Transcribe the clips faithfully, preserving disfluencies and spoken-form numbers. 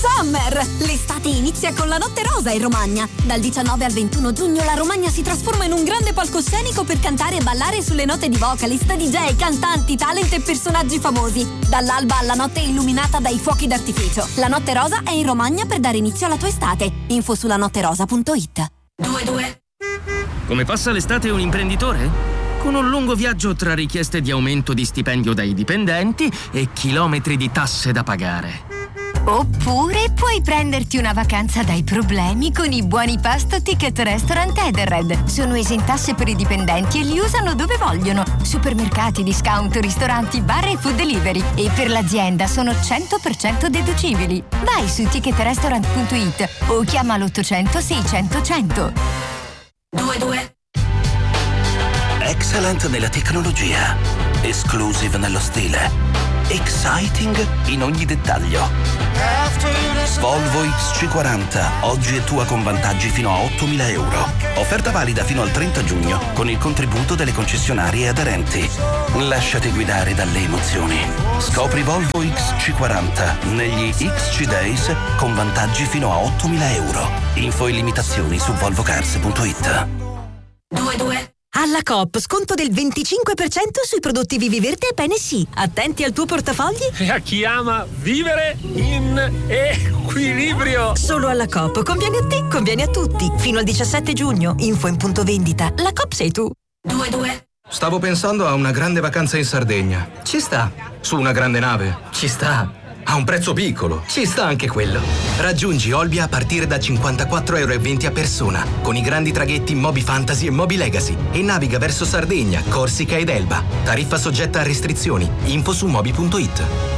Summer! L'estate inizia con la Notte Rosa in Romagna. Dal diciannove al ventuno giugno la Romagna si trasforma in un grande palcoscenico per cantare e ballare sulle note di vocalist, D J, cantanti, talent e personaggi famosi. Dall'alba alla notte illuminata dai fuochi d'artificio. La Notte Rosa è in Romagna per dare inizio alla tua estate. Info sulla notterosa punto it. due due Come passa l'estate un imprenditore? Con un lungo viaggio tra richieste di aumento di stipendio dai dipendenti e chilometri di tasse da pagare. Oppure puoi prenderti una vacanza dai problemi con i buoni pasto Ticket Restaurant Edenred. Sono esentasse per i dipendenti e li usano dove vogliono. Supermercati, discount, ristoranti, bar e food delivery. E per l'azienda sono cento per cento deducibili. Vai su ticket restaurant punto it o chiama l'ottocento seicento cento. due due Excellent nella tecnologia, exclusive nello stile, exciting in ogni dettaglio. Volvo X C quaranta, oggi è tua con vantaggi fino a ottomila euro. Offerta valida fino al trenta giugno con il contributo delle concessionarie aderenti. Lasciati guidare dalle emozioni. Scopri Volvo X C quaranta negli X C Days con vantaggi fino a ottomila euro. Info e limitazioni su volvo cars punto it. due due Alla Coop, sconto del venticinque per cento sui prodotti Vivi Verde e Bene Sì. Attenti al tuo portafogli. E a chi ama vivere in equilibrio. Solo alla Coop. Conviene a te, conviene a tutti. Fino al diciassette giugno. Info in punto vendita. La Coop sei tu. due due Stavo pensando a una grande vacanza in Sardegna. Ci sta. Su una grande nave. Ci sta. A un prezzo piccolo. Ci sta anche quello. Raggiungi Olbia a partire da cinquantaquattro euro e venti a persona, con i grandi traghetti Moby Fantasy e Moby Legacy, e naviga verso Sardegna, Corsica ed Elba. Tariffa soggetta a restrizioni. Info su moby punto it.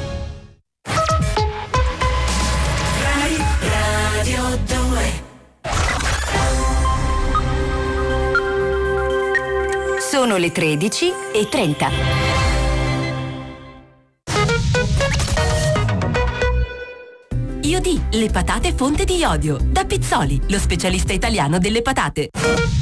Radio due Sono le tredici e trenta. Iodi, le patate fonte di iodio. Da Pizzoli, lo specialista italiano delle patate.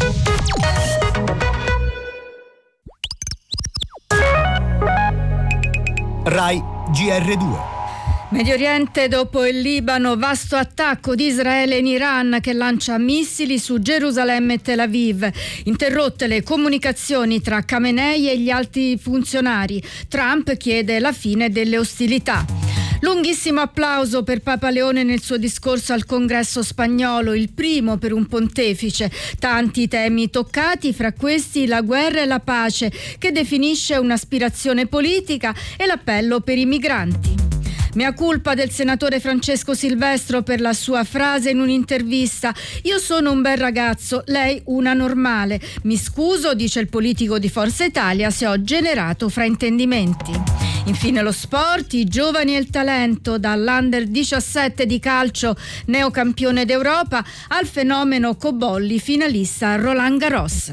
Rai G R due. Medio Oriente, dopo il Libano, vasto attacco di Israele in Iran che lancia missili su Gerusalemme e Tel Aviv. Interrotte le comunicazioni tra Khamenei e gli alti funzionari. Trump chiede la fine delle ostilità. Lunghissimo applauso per Papa Leone nel suo discorso al Congresso spagnolo, il primo per un pontefice. Tanti temi toccati, fra questi la guerra e la pace, che definisce un'aspirazione politica, e l'appello per i migranti. Mea culpa del senatore Francesco Silvestro per la sua frase in un'intervista: io sono un bel ragazzo, lei una normale. Mi scuso, dice il politico di Forza Italia, se ho generato fraintendimenti. Infine lo sport, i giovani e il talento, dall'Under diciassette di calcio, neocampione d'Europa, al fenomeno Cobolli, finalista a Roland Garros.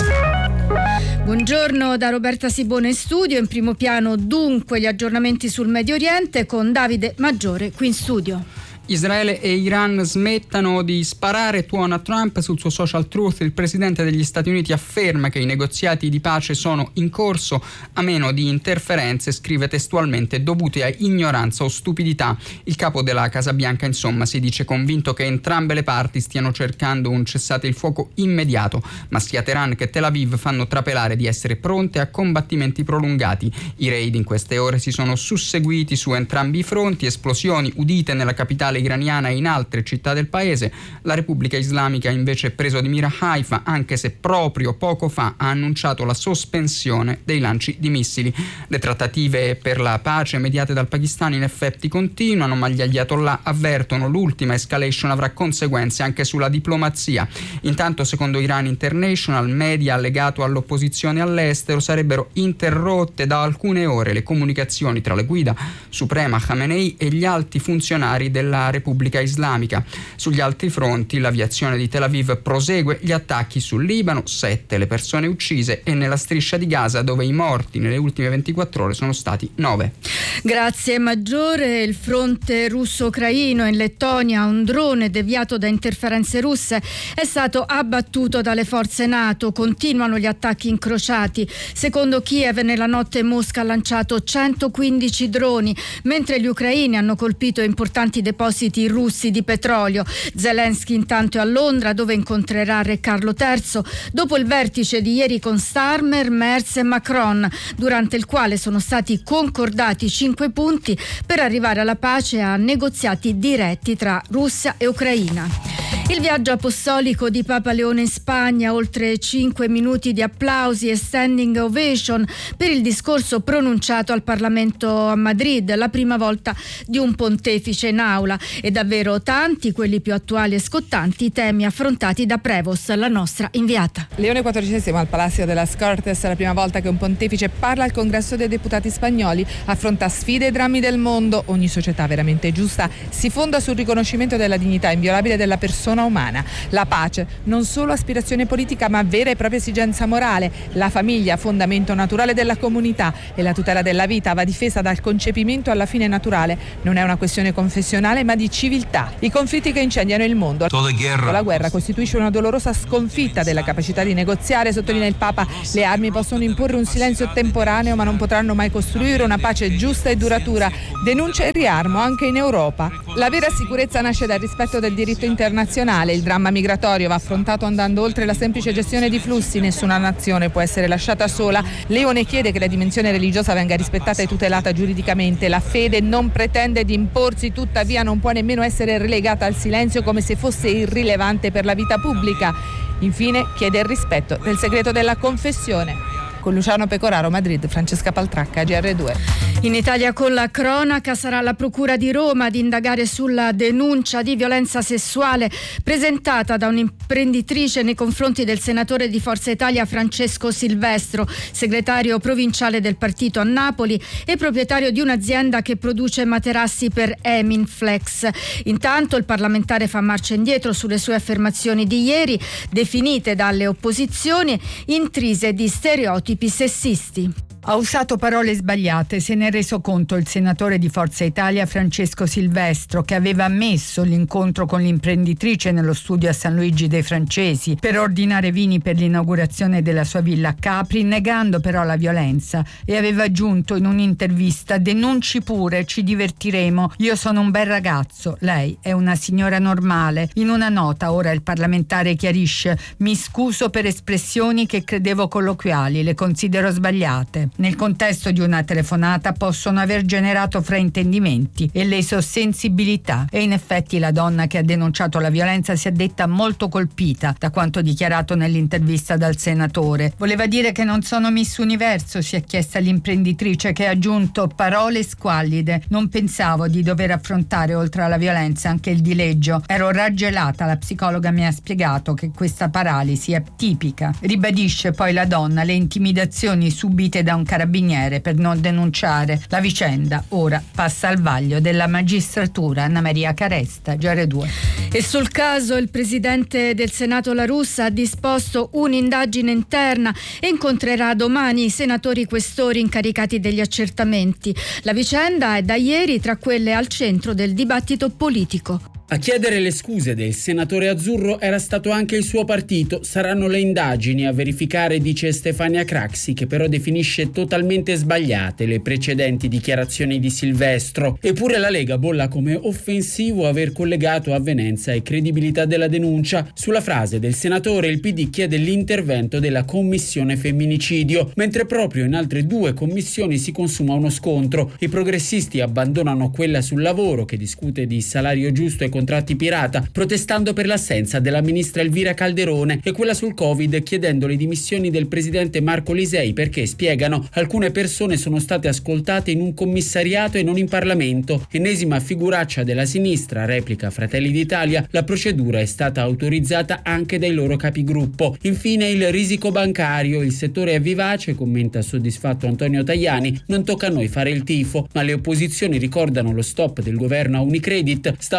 Buongiorno da Roberta Sibone in studio. In primo piano dunque gli aggiornamenti sul Medio Oriente con Davide Maggiore qui in studio. Israele e Iran smettano di sparare, tuona Trump. Sul suo social Truth il presidente degli Stati Uniti afferma che i negoziati di pace sono in corso a meno di interferenze, scrive testualmente, dovute a ignoranza o stupidità. Il capo della Casa Bianca, insomma, si dice convinto che entrambe le parti stiano cercando un cessate il fuoco immediato, ma sia Teheran che Tel Aviv fanno trapelare di essere pronte a combattimenti prolungati. I raid in queste ore si sono susseguiti su entrambi i fronti, esplosioni udite nella capitale iraniana e in altre città del paese. La Repubblica Islamica ha invece preso di mira Haifa, anche se proprio poco fa ha annunciato la sospensione dei lanci di missili. Le trattative per la pace mediate dal Pakistan in effetti continuano, ma gli ayatollah avvertono l'ultima escalation avrà conseguenze anche sulla diplomazia. Intanto, secondo Iran International, media legato all'opposizione all'estero, sarebbero interrotte da alcune ore le comunicazioni tra la guida suprema Khamenei e gli alti funzionari della Repubblica Islamica. Sugli altri fronti l'aviazione di Tel Aviv prosegue gli attacchi sul Libano, sette le persone uccise, e nella striscia di Gaza, dove i morti nelle ultime ventiquattro ore sono stati nove. Grazie Maggiore. Il fronte russo-ucraino in Lettonia, un drone deviato da interferenze russe è stato abbattuto dalle forze NATO. Continuano gli attacchi incrociati. Secondo Kiev, nella notte Mosca ha lanciato centoquindici droni, mentre gli ucraini hanno colpito importanti depositi depositi russi di petrolio. Zelensky intanto è a Londra, dove incontrerà Re Carlo terzo dopo il vertice di ieri con Starmer, Merz e Macron, durante il quale sono stati concordati cinque punti per arrivare alla pace e a negoziati diretti tra Russia e Ucraina. Il viaggio apostolico di Papa Leone in Spagna, oltre cinque minuti di applausi e standing ovation per il discorso pronunciato al Parlamento a Madrid, la prima volta di un pontefice in aula, e davvero tanti, quelli più attuali e scottanti, i temi affrontati da Prevost, la nostra inviata. Leone quattordicesimo al Palacio de las Cortes, la prima volta che un pontefice parla al Congresso dei Deputati spagnoli, affronta sfide e drammi del mondo. Ogni società veramente giusta si fonda sul riconoscimento della dignità inviolabile della persona umana. La pace, non solo aspirazione politica ma vera e propria esigenza morale. La famiglia, fondamento naturale della comunità, e la tutela della vita va difesa dal concepimento alla fine naturale. Non è una questione confessionale ma di civiltà. I conflitti che incendiano il mondo. La guerra costituisce una dolorosa sconfitta della capacità di negoziare, sottolinea il Papa. Le armi possono imporre un silenzio temporaneo ma non potranno mai costruire una pace giusta e duratura. Denuncia il riarmo anche in Europa. La vera sicurezza nasce dal rispetto del diritto internazionale. Il dramma migratorio va affrontato andando oltre la semplice gestione di flussi. Nessuna nazione può essere lasciata sola. Leone chiede che la dimensione religiosa venga rispettata e tutelata giuridicamente. La fede non pretende di imporsi, tuttavia non può nemmeno essere relegata al silenzio come se fosse irrilevante per la vita pubblica. Infine chiede il rispetto del segreto della confessione. Con Luciano Pecoraro, Madrid, Francesca Paltracca, G R due. In Italia con la cronaca sarà la Procura di Roma ad indagare sulla denuncia di violenza sessuale presentata da un'imprenditrice nei confronti del senatore di Forza Italia Francesco Silvestro, segretario provinciale del partito a Napoli e proprietario di un'azienda che produce materassi per Eminflex. Intanto il parlamentare fa marcia indietro sulle sue affermazioni di ieri, definite dalle opposizioni intrise di stereotipi sessisti. Ha usato parole sbagliate, se ne è reso conto il senatore di Forza Italia Francesco Silvestro, che aveva ammesso l'incontro con l'imprenditrice nello studio a San Luigi dei Francesi per ordinare vini per l'inaugurazione della sua villa a Capri, negando però la violenza, e aveva aggiunto in un'intervista: denunci pure, ci divertiremo, io sono un bel ragazzo, lei è una signora normale. In una nota ora il parlamentare chiarisce: mi scuso per espressioni che credevo colloquiali, le considero sbagliate. Nel contesto di una telefonata possono aver generato fraintendimenti e leso sensibilità, e in effetti la donna che ha denunciato la violenza si è detta molto colpita da quanto dichiarato nell'intervista dal senatore. Voleva dire che non sono Miss Universo, si è chiesta l'imprenditrice, che ha aggiunto: parole squallide, non pensavo di dover affrontare oltre alla violenza anche il dileggio, ero raggelata, la psicologa mi ha spiegato che questa paralisi è tipica. Ribadisce poi la donna le intimidazioni subite da un carabiniere per non denunciare. La vicenda ora passa al vaglio della magistratura. Anna Maria Caresta, G R due. E sul caso il presidente del Senato La Russa ha disposto un'indagine interna e incontrerà domani i senatori questori incaricati degli accertamenti. La vicenda è da ieri tra quelle al centro del dibattito politico. A chiedere le scuse del senatore azzurro era stato anche il suo partito. Saranno le indagini a verificare, dice Stefania Craxi, che però definisce totalmente sbagliate le precedenti dichiarazioni di Silvestro. Eppure la Lega bolla come offensivo aver collegato avvenenza e credibilità della denuncia. Sulla frase del senatore il P D chiede l'intervento della commissione femminicidio, mentre proprio in altre due commissioni si consuma uno scontro. I progressisti abbandonano quella sul lavoro, che discute di salario giusto e contratti pirata, protestando per l'assenza della ministra Elvira Calderone, e quella sul Covid, chiedendo le dimissioni del presidente Marco Lisei perché, spiegano, alcune persone sono state ascoltate in un commissariato e non in Parlamento. Ennesima figuraccia della sinistra, replica Fratelli d'Italia, la procedura è stata autorizzata anche dai loro capigruppo. Infine il risico bancario, il settore è vivace, commenta soddisfatto Antonio Tajani, non tocca a noi fare il tifo, ma le opposizioni ricordano lo stop del governo a Unicredit, stavolta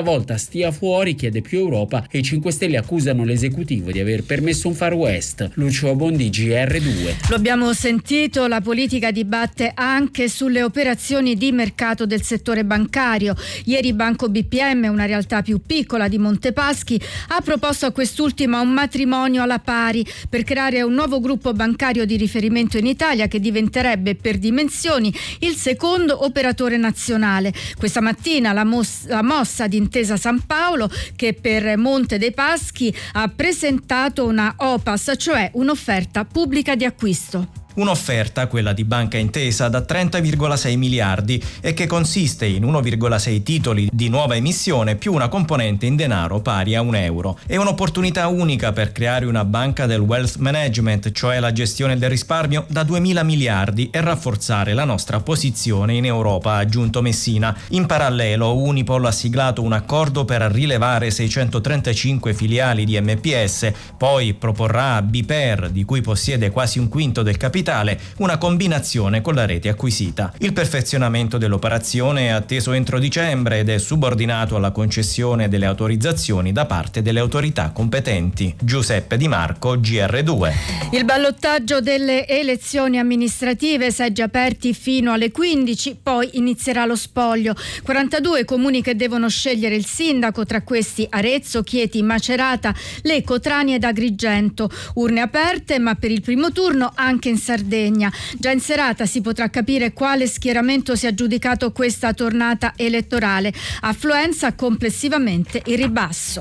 stia fuori, chiede più Europa e i cinque Stelle accusano l'esecutivo di aver permesso un Far West. Lucio Bondi, G R due. Lo abbiamo sentito, la politica dibatte anche sulle operazioni di mercato del settore bancario. Ieri Banco B P M, una realtà più piccola di Montepaschi, ha proposto a quest'ultima un matrimonio alla pari per creare un nuovo gruppo bancario di riferimento in Italia che diventerebbe per dimensioni il secondo operatore nazionale. Questa mattina la, mos- la mossa di Intesa San Paolo, che per Monte dei Paschi ha presentato una O P A S, cioè un'offerta pubblica di acquisto. Un'offerta, quella di Banca Intesa, da trenta virgola sei miliardi e che consiste in uno virgola sei titoli di nuova emissione più una componente in denaro pari a un euro. È un'opportunità unica per creare una banca del wealth management, cioè la gestione del risparmio, da duemila miliardi e rafforzare la nostra posizione in Europa, ha aggiunto Messina. In parallelo Unipol ha siglato un accordo per rilevare seicentotrentacinque filiali di M P S, poi proporrà a B P E R, di cui possiede quasi un quinto del capitale, una combinazione con la rete acquisita. Il perfezionamento dell'operazione è atteso entro dicembre ed è subordinato alla concessione delle autorizzazioni da parte delle autorità competenti. Giuseppe Di Marco, G R due. Il ballottaggio delle elezioni amministrative, seggi aperti fino alle quindici, poi inizierà lo spoglio. quarantadue comuni che devono scegliere il sindaco, tra questi Arezzo, Chieti, Macerata, Lecco, Trani ed Agrigento. Urne aperte, ma per il primo turno anche in Sardegna. Già in serata si potrà capire quale schieramento si è aggiudicato questa tornata elettorale. Affluenza complessivamente in ribasso.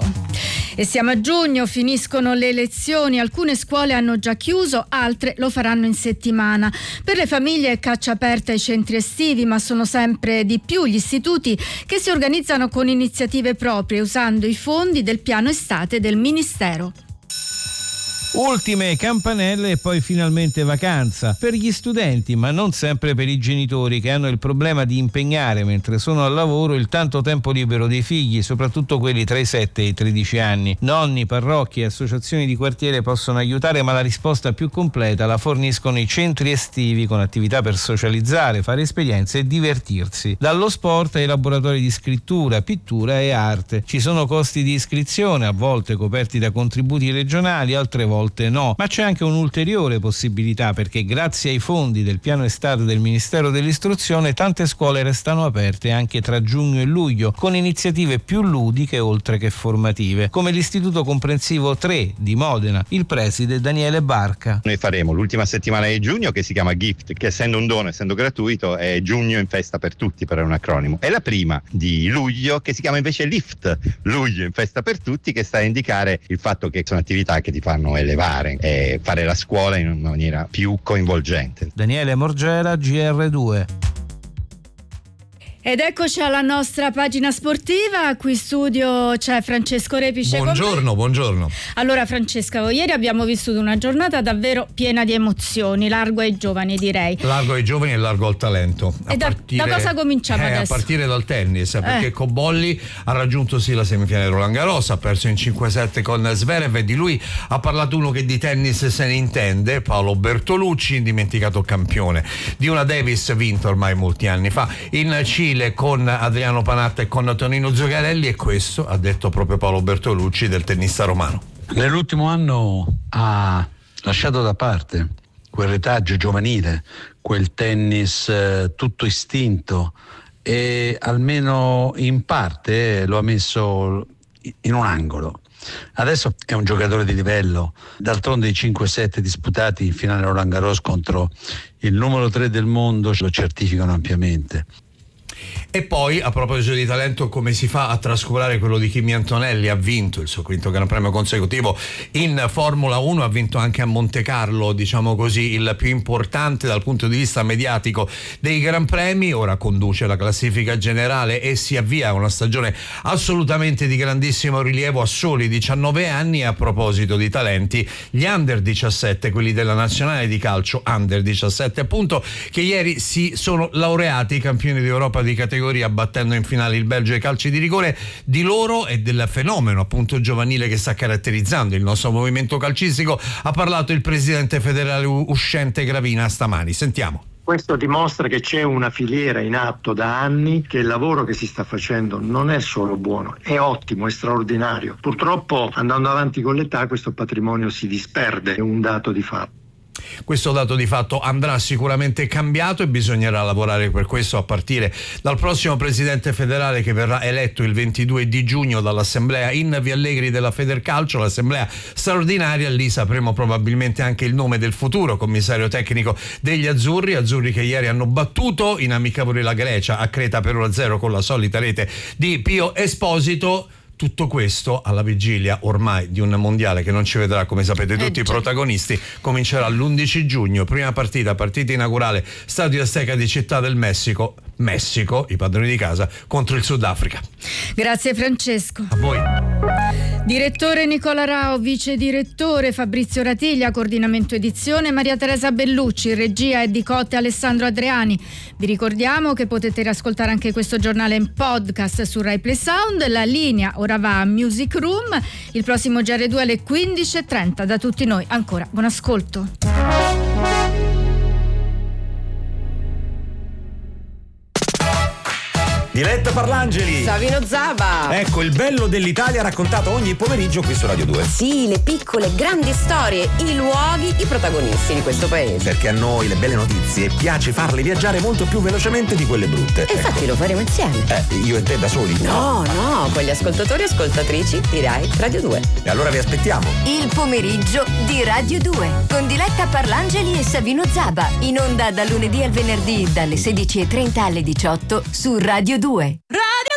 E siamo a giugno, finiscono le elezioni, alcune scuole hanno già chiuso, altre lo faranno in settimana. Per le famiglie è caccia aperta ai centri estivi, ma sono sempre di più gli istituti che si organizzano con iniziative proprie usando i fondi del piano estate del Ministero. Ultime campanelle e poi finalmente vacanza per gli studenti, ma non sempre per i genitori, che hanno il problema di impegnare mentre sono al lavoro il tanto tempo libero dei figli, soprattutto quelli tra i sette e i tredici anni. Nonni, parrocchie e associazioni di quartiere possono aiutare, ma la risposta più completa la forniscono i centri estivi, con attività per socializzare, fare esperienze e divertirsi. Dallo sport ai laboratori di scrittura, pittura e arte. Ci sono costi di iscrizione, a volte coperti da contributi regionali, altre volte no, ma c'è anche un'ulteriore possibilità, perché grazie ai fondi del piano estate del Ministero dell'Istruzione tante scuole restano aperte anche tra giugno e luglio, con iniziative più ludiche oltre che formative, come l'Istituto Comprensivo tre di Modena. Il preside Daniele Barca. Noi faremo l'ultima settimana di giugno, che si chiama Gift, che essendo un dono, essendo gratuito, è giugno in festa per tutti, per un acronimo, e la prima di luglio, che si chiama invece Lift, luglio in festa per tutti, che sta a indicare il fatto che sono attività che ti fanno elevare e fare la scuola in una maniera più coinvolgente. Daniele Morgera, G R due. Ed eccoci alla nostra pagina sportiva, qui in studio c'è Francesco Repice. Buongiorno, buongiorno. Allora Francesca, ieri abbiamo vissuto una giornata davvero piena di emozioni, largo ai giovani direi. Largo ai giovani e largo al talento. A e da, partire, da cosa cominciamo eh, adesso? A partire dal tennis, perché eh. Cobolli ha raggiunto sì la semifinale Roland Garros, ha perso in cinque sette con Zverev, e di lui ha parlato uno che di tennis se ne intende, Paolo Bertolucci, indimenticato campione di una Davis vinta ormai molti anni fa in Cile con Adriano Panatta e con Tonino Zuccarelli, e questo ha detto proprio Paolo Bertolucci del tennista romano. Nell'ultimo anno ha lasciato da parte quel retaggio giovanile, quel tennis eh, tutto istinto, e almeno in parte lo ha messo in un angolo. Adesso è un giocatore di livello, d'altronde i cinque sette disputati in finale Roland Garros contro il numero tre del mondo lo certificano ampiamente. E poi, a proposito di talento, come si fa a trascurare quello di Kimi Antonelli? Ha vinto il suo quinto Gran Premio consecutivo in Formula uno, ha vinto anche a Monte Carlo, diciamo così, il più importante dal punto di vista mediatico dei Gran Premi. Ora conduce la classifica generale e si avvia a una stagione assolutamente di grandissimo rilievo a soli diciannove anni. E a proposito di talenti, gli under diciassette, quelli della nazionale di calcio under diciassette appunto, che ieri si sono laureati campioni d'Europa di categoria, battendo in finale il Belgio ai calci di rigore. Di loro e del fenomeno appunto giovanile che sta caratterizzando il nostro movimento calcistico ha parlato il presidente federale uscente Gravina stamani. Sentiamo. Questo dimostra che c'è una filiera in atto da anni, che il lavoro che si sta facendo non è solo buono, è ottimo, è straordinario. Purtroppo andando avanti con l'età questo patrimonio si disperde, è un dato di fatto. Questo dato di fatto andrà sicuramente cambiato e bisognerà lavorare per questo a partire dal prossimo presidente federale che verrà eletto il ventidue di giugno dall'assemblea in Via Allegri della Federcalcio, l'assemblea straordinaria. Lì sapremo probabilmente anche il nome del futuro commissario tecnico degli azzurri, azzurri che ieri hanno battuto in amichevole la Grecia a Creta per uno a zero con la solita rete di Pio Esposito. Tutto questo alla vigilia ormai di un mondiale che non ci vedrà, come sapete tutti, i protagonisti. Comincerà l'undici giugno, prima partita, partita inaugurale, Stadio Azteca di Città del Messico, Messico, i padroni di casa, contro il Sudafrica. Grazie Francesco. A voi. Direttore Nicola Rao, vice direttore Fabrizio Ratiglia, coordinamento edizione Maria Teresa Bellucci, regia e di Cotte Alessandro Adriani. Vi ricordiamo che potete riascoltare anche questo giornale in podcast su Rai Play Sound. La linea ora va a Music Room, il prossimo G R due alle quindici e trenta. Da tutti noi ancora buon ascolto. Diletta Parlangeli, Savino Zaba. Ecco il bello dell'Italia raccontato ogni pomeriggio qui su Radio due. Sì, le piccole grandi storie, i luoghi, i protagonisti di questo paese. Perché a noi le belle notizie piace farle viaggiare molto più velocemente di quelle brutte. E infatti ecco. Lo faremo insieme. Eh, io e te da soli? No, no, con gli ascoltatori e ascoltatrici di Rai Radio due. E allora vi aspettiamo. Il pomeriggio di Radio due con Diletta Parlangeli e Savino Zaba, in onda dal lunedì al venerdì dalle sedici e trenta alle diciotto su Radio due.